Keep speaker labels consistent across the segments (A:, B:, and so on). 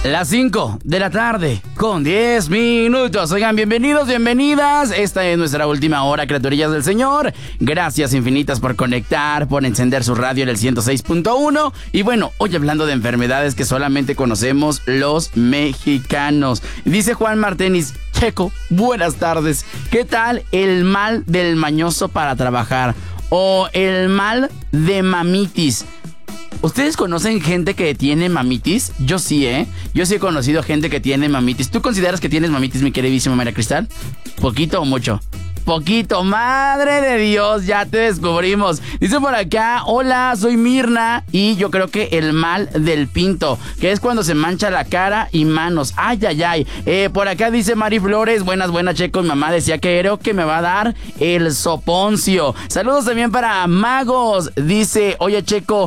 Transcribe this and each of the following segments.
A: Las 5 de la tarde con 10 minutos. Oigan, bienvenidos, bienvenidas. Esta es nuestra última hora, criaturillas del Señor. Gracias infinitas por conectar, por encender su radio en el 106.1. Y bueno, hoy hablando de enfermedades que solamente conocemos los mexicanos. Dice Juan Martínez: Checo, buenas tardes. ¿Qué tal el mal del mañoso para trabajar? O el mal de mamitis. ¿Ustedes conocen gente que tiene mamitis? Yo sí, Yo sí he conocido gente que tiene mamitis. ¿Tú consideras que tienes mamitis, mi queridísima María Cristal? ¿Poquito o mucho? Poquito, madre de Dios, ya te descubrimos. Dice por acá: hola, soy Mirna y yo creo que el mal del pinto, que es cuando se mancha la cara y manos. Ay, ay, ay. Por acá dice Mari Flores: buenas, Checo. Mi mamá decía que creo que me va a dar el soponcio. Saludos también para Magos. Dice: oye, Checo,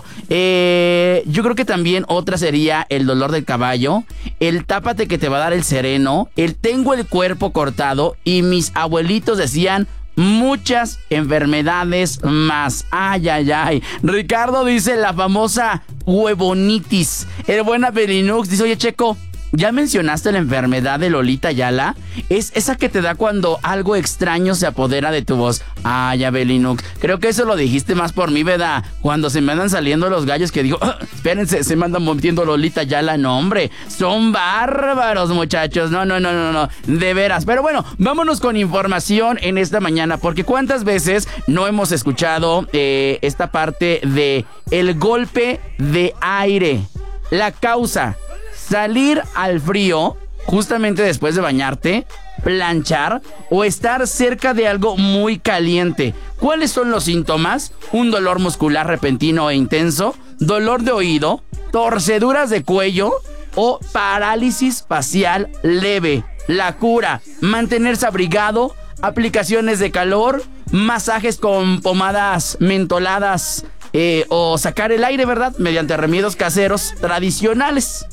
A: yo creo que también otra sería el dolor del caballo, el tápate que te va a dar el sereno, el tengo el cuerpo cortado, y mis abuelitos decían muchas enfermedades más. Ay, ay, ay. Ricardo dice la famosa huevonitis. El buen Abelinux dice: oye, Checo, ¿ya mencionaste la enfermedad de Lolita Ayala? Es esa que te da cuando algo extraño se apodera de tu voz. Ay, Abelinux, creo que eso lo dijiste más por mí, ¿verdad? Cuando se me andan saliendo los gallos que digo, espérense, se me andan moviendo Lolita Ayala. No, hombre, son bárbaros, muchachos. No, de veras. Pero bueno, vámonos con información en esta mañana, porque ¿cuántas veces no hemos escuchado esta parte de el golpe de aire? La causa: salir al frío justamente después de bañarte, planchar o estar cerca de algo muy caliente. ¿Cuáles son los síntomas? Un dolor muscular repentino e intenso, dolor de oído, torceduras de cuello o parálisis facial leve. La cura: mantenerse abrigado, aplicaciones de calor, masajes con pomadas mentoladas, o sacar el aire, ¿verdad?, mediante remedios caseros tradicionales.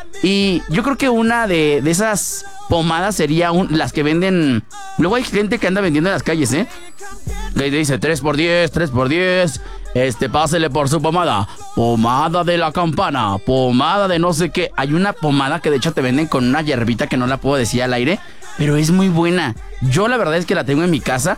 A: Y yo creo que una de esas pomadas sería las que venden. Luego hay gente que anda vendiendo en las calles, que dice 3x10, 3x10. Pásele por su pomada. Pomada de la campana, pomada de no sé qué. Hay una pomada que de hecho te venden con una hierbita que no la puedo decir al aire, pero es muy buena. Yo la verdad es que la tengo en mi casa.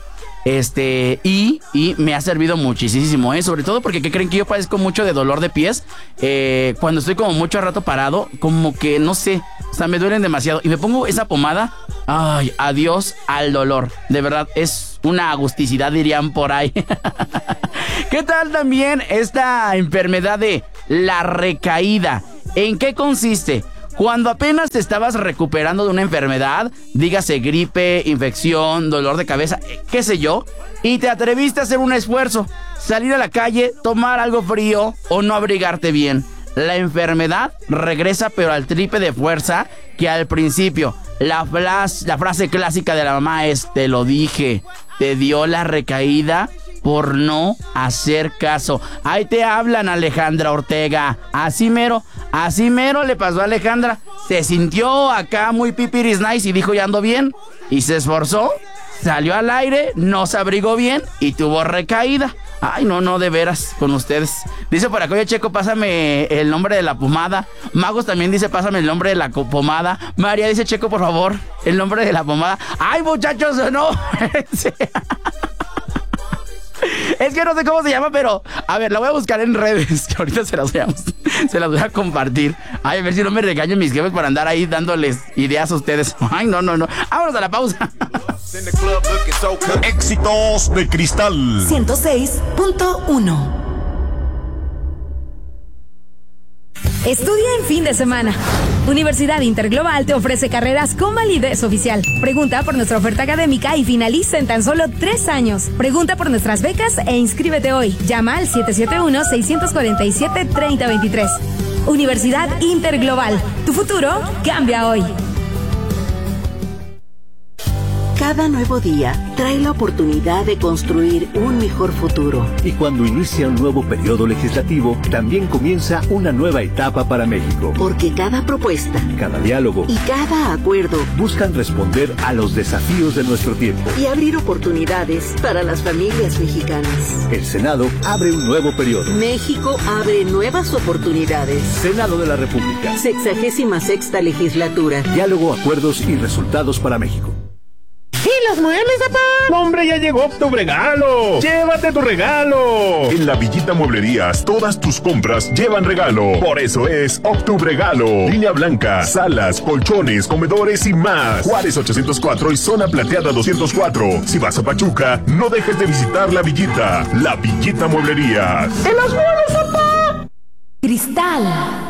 A: Y me ha servido muchísimo, sobre todo porque, ¿qué creen? Que yo padezco mucho de dolor de pies. Cuando estoy como mucho rato parado, como que, no sé, o sea, me duelen demasiado. Y me pongo esa pomada, ay, adiós al dolor. De verdad, es una agusticidad, dirían por ahí. ¿Qué tal también esta enfermedad de la recaída? ¿En qué consiste? Cuando apenas te estabas recuperando de una enfermedad, dígase gripe, infección, dolor de cabeza, qué sé yo, y te atreviste a hacer un esfuerzo, salir a la calle, tomar algo frío o no abrigarte bien. La enfermedad regresa, pero al triple de fuerza que al principio. La frase clásica de la mamá es: te lo dije, te dio la recaída por no hacer caso. Ahí te hablan, Alejandra Ortega. Así mero le pasó a Alejandra. Se sintió acá muy pipiris nice y dijo: ya ando bien. Y se esforzó, salió al aire, no se abrigó bien y tuvo recaída. Ay, no, de veras, con ustedes. Dice por acá: oye, Checo, pásame el nombre de la pomada. Magos también dice: pásame el nombre de la pomada. María dice: Checo, por favor, el nombre de la pomada. Ay, muchachos, no. Es que no sé cómo se llama, pero a ver, la voy a buscar en redes, que ahorita se las voy a compartir. Ay, a ver si no me regañan mis jefes por andar ahí dándoles ideas a ustedes. Ay, no. Vámonos a la pausa.
B: Éxitos de Cristal
C: 106.1. Estudia en fin de semana. Universidad Interglobal te ofrece carreras con validez oficial. Pregunta por nuestra oferta académica y finaliza en tan solo 3 años. Pregunta por nuestras becas e inscríbete hoy. Llama al 771-647-3023. Universidad Interglobal. Tu futuro cambia hoy.
B: Cada nuevo día trae la oportunidad de construir un mejor futuro.
D: Y cuando inicia un nuevo periodo legislativo, también comienza una nueva etapa para México.
B: Porque cada propuesta,
D: cada diálogo
B: y cada acuerdo
D: buscan responder a los desafíos de nuestro tiempo
B: y abrir oportunidades para las familias mexicanas.
D: El Senado abre un nuevo periodo.
B: México abre nuevas oportunidades.
D: Senado de la República.
B: 66ª legislatura.
D: Diálogo, acuerdos y resultados para México.
E: ¿Y los muebles, papá? ¡No, hombre, ya llegó tu regalo! ¡Llévate tu regalo!
F: En La Villita Mueblerías, todas tus compras llevan regalo. Por eso es Octubregalo. Línea blanca, salas, colchones, comedores y más. Juárez 804 y Zona Plateada 204. Si vas a Pachuca, no dejes de visitar La Villita. La Villita Mueblerías.
E: ¡En los muebles, papá!
C: Cristal.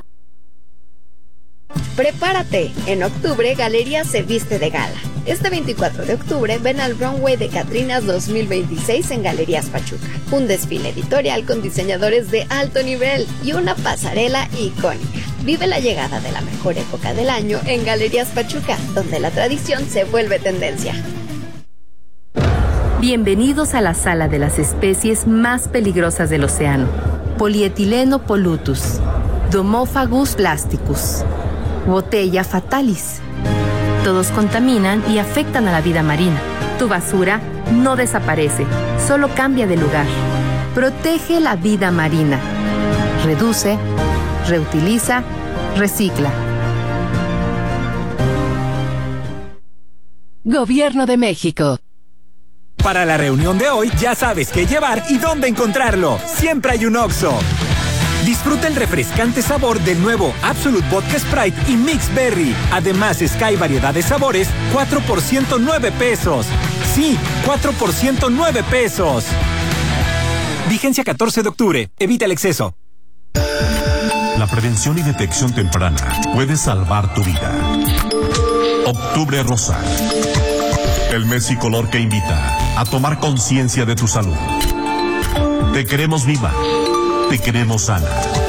G: Prepárate, en octubre Galerías se viste de gala. Este 24 de octubre ven al Runway de Catrinas 2026 en Galerías Pachuca. Un desfile editorial con diseñadores de alto nivel y una pasarela icónica. Vive la llegada de la mejor época del año en Galerías Pachuca, donde la tradición se vuelve tendencia.
H: Bienvenidos a la sala de las especies más peligrosas del océano. Polietileno pollutus, Domophagus plasticus, Botella fatalis. Todos contaminan y afectan a la vida marina. Tu basura no desaparece, solo cambia de lugar. Protege la vida marina. Reduce, reutiliza, recicla.
I: Gobierno de México.
J: Para la reunión de hoy ya sabes qué llevar y dónde encontrarlo. Siempre hay un Oxxo. Disfruta el refrescante sabor del nuevo Absolute Vodka Sprite y Mix Berry. Además, Sky variedad de sabores, 4 por 109 pesos. Sí, 4 por 109 pesos. Vigencia 14 de octubre. Evita el exceso.
K: La prevención y detección temprana puede salvar tu vida. Octubre Rosa. El mes y color que invita a tomar conciencia de tu salud. Te queremos viva. Te queremos sana.